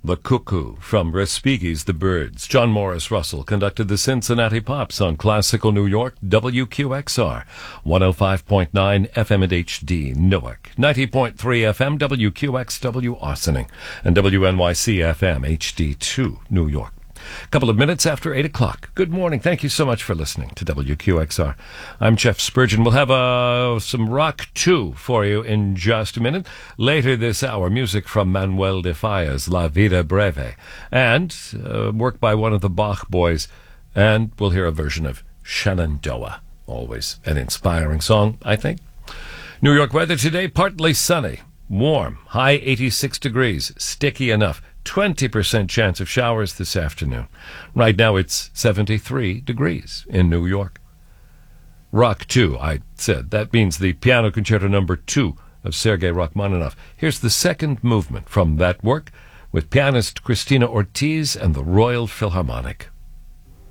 The Cuckoo from Respighi's The Birds. John Morris Russell conducted the Cincinnati Pops on Classical New York, WQXR, 105.9 FM at HD, Newark, 90.3 FM, WQXW, Arsening, and WNYC FM, HD2, New York. Couple of minutes after 8 o'clock. Good morning. Thank you so much for listening to WQXR. I'm Jeff Spurgeon. We'll have some Rock 2 for you in just a minute. Later this hour, music from Manuel de Falla's La Vida Breve, and work by one of the Bach boys. And we'll hear a version of Shenandoah. Always an inspiring song, I think. New York weather today, partly sunny, warm, high 86 degrees, sticky enough. 20% chance of showers this afternoon. Right now it's 73 degrees in New York. Rock 2, I said. That means the Piano Concerto No. 2 of Sergei Rachmaninoff. Here's the second movement from that work with pianist Cristina Ortiz and the Royal Philharmonic.